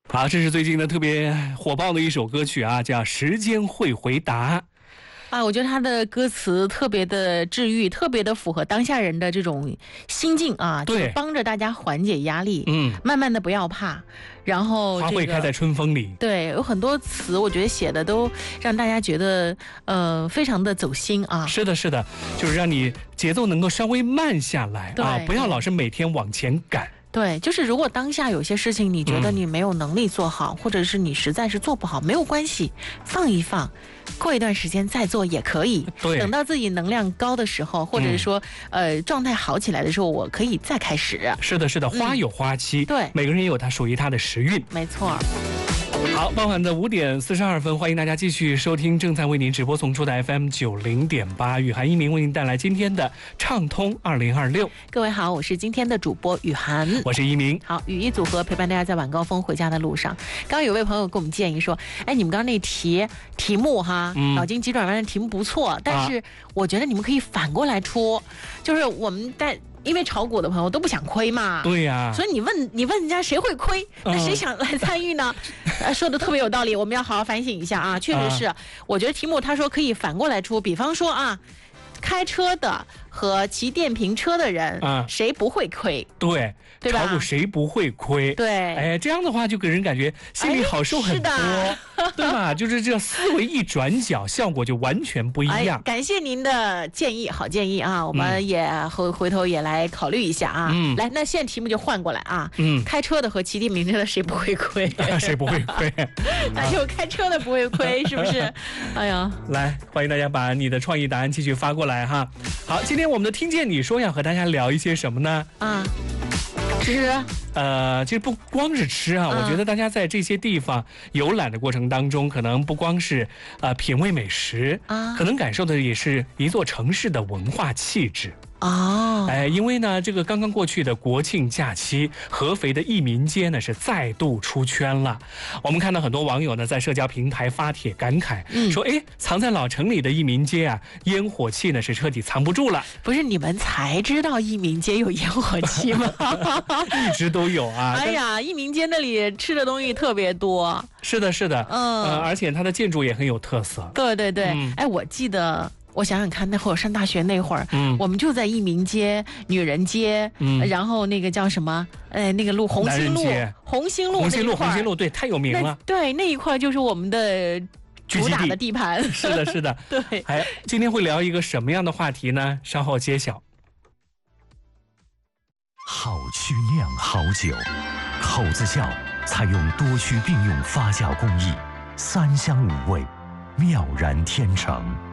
好，这是最近的特别火爆的一首歌曲啊，叫《时间会回答》。 我觉得他的歌词特别的治愈，特别的符合当下人的这种心境啊， 对， 就是帮着大家缓解压力。慢慢的不要怕，然后花会开在春风里。 对，有很多词，我觉得写的都让大家觉得非常的走心啊。 是的，是的，就是让你节奏能够稍微慢下来啊，不要老是每天往前赶。 对，就是如果当下有些事情你觉得你没有能力做好，或者是你实在是做不好，没有关系，放一放，过一段时间再做也可以。 对， 等到自己能量高的时候，或者是说状态好起来的时候，我可以再开始。 是的，是的，花有花期， 对， 每个人也有他属于他的时运。 没错。 好，傍晚的5点42分，欢迎大家继续收听正在为您直播送出的 FM 90.8，雨涵一鸣为您带来今天的畅通2026。 各位好，我是今天的主播雨涵， 我是一鸣。 好，雨衣组合陪伴大家在晚高峰回家的路上。刚刚有位朋友给我们建议说，你们刚刚那题目哈，脑筋急转弯的题目不错，但是我觉得你们可以反过来出，就是我们因为炒股的朋友都不想亏嘛， 对呀， 所以你问人家谁会亏，那谁想来参与呢？说的特别有道理，我们要好好反省一下啊！确实是，我觉得题目他说可以反过来出，比方说开车的和骑电瓶车的人，谁不会亏？对吧？ 炒股谁不会亏？ 对， 这样的话就给人感觉心里好受很多，对吧？就是这思维一转角，效果就完全不一样。 感谢您的建议，好建议啊！我们也回头也来考虑一下啊。来，那现在题目就换过来啊。开车的和骑电瓶车的谁不会亏？ 谁不会亏？ 那就开车的不会亏，是不是？哎呀， 来，欢迎大家把你的创意答案继续发过来哈。好，今天我们的听见你说要和大家聊一些什么呢？ 吃。 其实不光是吃啊，我觉得大家在这些地方游览的过程当中，可能不光是品味美食可能感受的也是一座城市的文化气质。因为呢，这个刚刚过去的国庆假期，合肥的义民街呢是再度出圈了。我们看到很多网友呢在社交平台发帖感慨，说藏在老城里的义民街啊，烟火气呢是彻底藏不住了。 不是你们才知道义民街有烟火气吗？ 一直都有啊。 哎呀，义民街那里吃的东西特别多。 是的，是的，而且它的建筑也很有特色。 对对对，我记得。我想想看，那会儿上大学那会儿，我们就在义民街、女人街，然后那个叫什么，那个路红星路， 对，太有名了。 对，那一块就是我们的主打的地盘。 是的，是的。 对。 今天会聊一个什么样的话题呢？稍后揭晓。 好曲酿好酒，口子窖采用多区并用发酵工艺，3香5味，妙然天成。